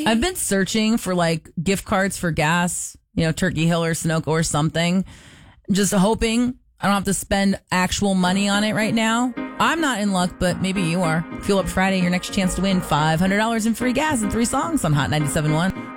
I've been searching for like gift cards for gas, Turkey Hill or Sunoco or something. Just hoping I don't have to spend actual money on it right now. I'm not in luck, but maybe you are. Fuel Up Friday, your next chance to win $500 in free gas and 3 songs on Hot 97.1.